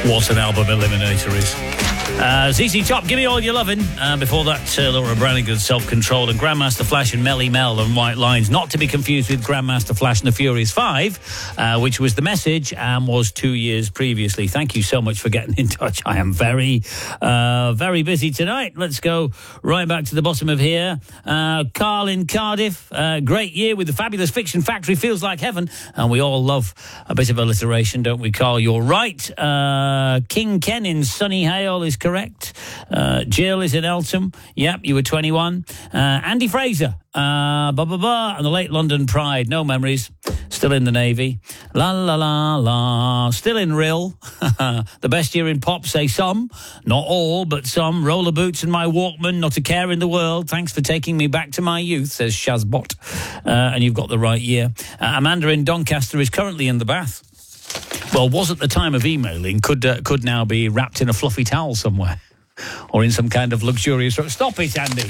What an album Eliminator is. ZZ Top, Give Me All Your Lovin'. Before that, Laura Branigan's Self-Control and Grandmaster Flash and Melly Mel and White Lines. Not to be confused with Grandmaster Flash and the Furious 5, which was The Message and was 2 years previously. Thank you so much for getting in touch. I am very, very busy tonight. Let's go right back to the bottom of here. Carl in Cardiff. Great year with the fabulous Fiction Factory. Feels like heaven. And we all love a bit of alliteration, don't we, Carl? You're right. King Ken in Sunny Hale is correct. Jill is in Eltham. Yep, you were 21. Andy Fraser. And the late London Pride. No memories. Still in the Navy. La la la la. Still in Rill. The best year in pop, say some. Not all, but some. Roller boots and my Walkman. Not a care in the world. Thanks for taking me back to my youth, says Shazbot. And you've got the right year. Amanda in Doncaster is currently in the bath. Well, was at the time of emailing, could now be wrapped in a fluffy towel somewhere. Or in some kind of luxurious... Stop it, Andy!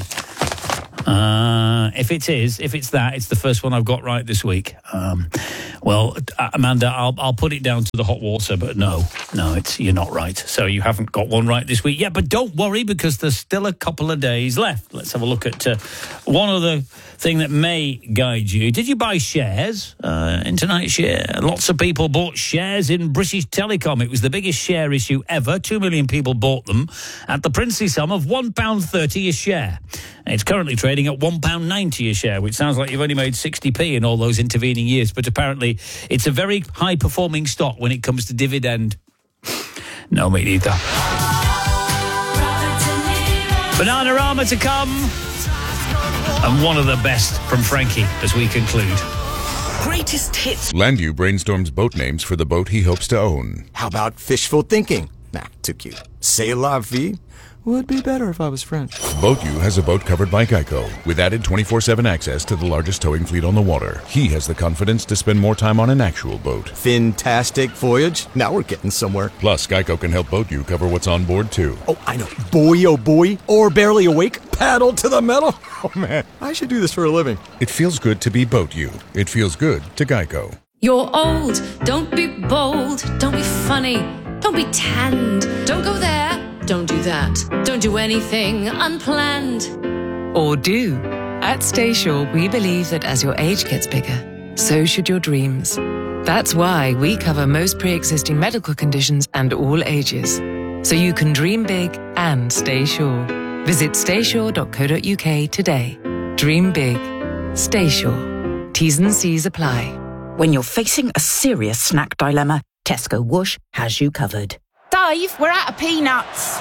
If it's that, it's the first one I've got right this week. Well, Amanda, I'll put it down to the hot water, but no, you're not right. So you haven't got one right this week yet, but don't worry because there's still a couple of days left. Let's have a look at one other thing that may guide you. Did you buy shares in tonight's share? Lots of people bought shares in British Telecom. It was the biggest share issue ever. 2 million people bought them at the princely sum of £1.30 a share. It's currently trading at £1.90 a share, which sounds like you've only made 60p in all those intervening years. But apparently it's a very high-performing stock when it comes to dividend. No, me neither. Bananarama to come. And one of the best from Frankie as we conclude. Greatest hits. Landu brainstorms boat names for the boat he hopes to own. How about fishful thinking? Nah, too cute. C'est la vie? Would be better if I was French. BoatU has a boat covered by Geico, with added 24/7 access to the largest towing fleet on the water. He has the confidence to spend more time on an actual boat. Fantastic voyage. Now we're getting somewhere. Plus, Geico can help BoatU cover what's on board, too. Oh, I know. Boy, oh boy. Or barely awake. Paddle to the metal. Oh, man. I should do this for a living. It feels good to be BoatU. It feels good to Geico. You're old. Don't be bold. Don't be funny. Don't be tanned. Don't go there. Don't do that. Don't do anything unplanned. Or do. At Stayshore, we believe that as your age gets bigger, so should your dreams. That's why we cover most pre-existing medical conditions and all ages. So you can dream big and stay sure. Visit stayshore.co.uk today. Dream big. Stay sure. T's and C's apply. When you're facing a serious snack dilemma, Tesco Whoosh has you covered. Dave, we're out of peanuts.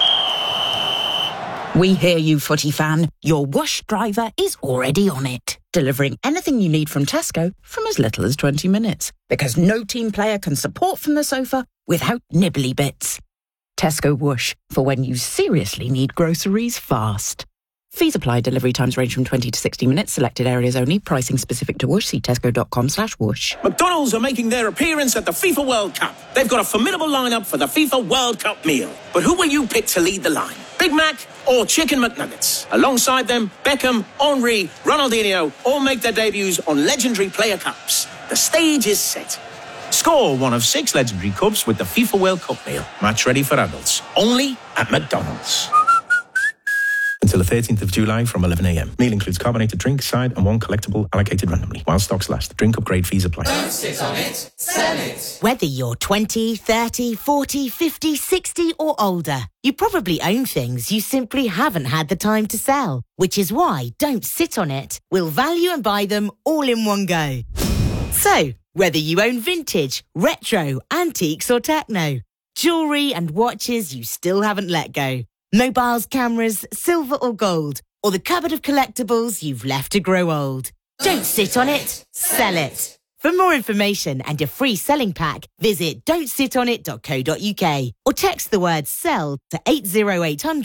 We hear you, footy fan. Your Whoosh driver is already on it, delivering anything you need from Tesco from as little as 20 minutes. Because no team player can support from the sofa without nibbly bits. Tesco Whoosh, for when you seriously need groceries fast. Fees apply. Delivery times range from 20 to 60 minutes. Selected areas only. Pricing specific to Whoosh. See tesco.com/whoosh. McDonald's are making their appearance at the FIFA World Cup. They've got a formidable lineup for the FIFA World Cup meal. But who will you pick to lead the line? Big Mac or Chicken McNuggets? Alongside them, Beckham, Henry, Ronaldinho all make their debuts on legendary player cups. The stage is set. Score one of 6 legendary cups with the FIFA World Cup meal. Match ready for adults. Only at McDonald's. Until the 13th of July from 11 a.m. Meal includes carbonated drink, side, and one collectible allocated randomly. While stocks last, drink upgrade fees apply. Don't sit on it, sell it. Whether you're 20, 30, 40, 50, 60 or older, you probably own things you simply haven't had the time to sell. Which is why Don't Sit on It will value and buy them all in one go. So, whether you own vintage, retro, antiques or techno, jewellery and watches you still haven't let go, mobiles, cameras, silver or gold, or the cupboard of collectibles you've left to grow old. Don't sit on it, sell it. For more information and a free selling pack, visit don'tsitonit.co.uk or text the word SELL to 80800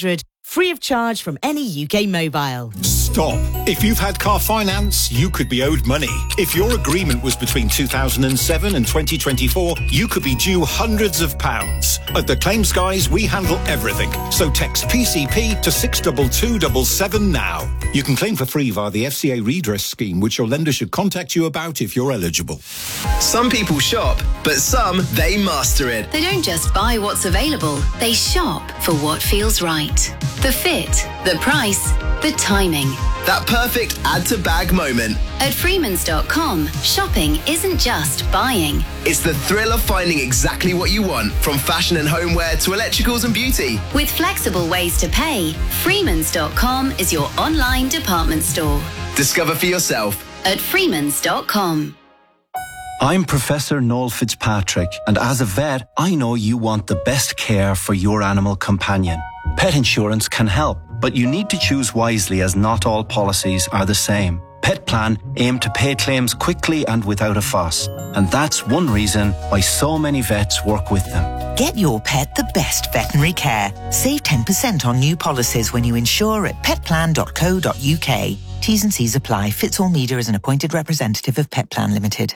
free of charge from any UK mobile. Stop. If you've had car finance, you could be owed money. If your agreement was between 2007 and 2024, you could be due hundreds of pounds. At the Claims Guys, we handle everything. So text PCP to 62277 now. You can claim for free via the FCA redress scheme, which your lender should contact you about if you're eligible. Some people shop, but some, they master it. They don't just buy what's available, they shop for what feels right. The fit, the price, the timing. That perfect add-to-bag moment. At Freemans.com, shopping isn't just buying. It's the thrill of finding exactly what you want, from fashion and homeware to electricals and beauty. With flexible ways to pay, Freemans.com is your online department store. Discover for yourself at Freemans.com. I'm Professor Noel Fitzpatrick, and as a vet, I know you want the best care for your animal companion. Pet insurance can help, but you need to choose wisely, as not all policies are the same. Petplan aim to pay claims quickly and without a fuss, and that's one reason why so many vets work with them. Get your pet the best veterinary care. Save 10% on new policies when you insure at petplan.co.uk. T's and C's apply. Fitz All Media is an appointed representative of Petplan Limited.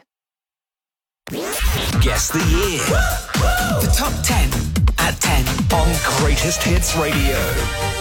Guess the year. The top 10 at 10 on Greatest Hits Radio.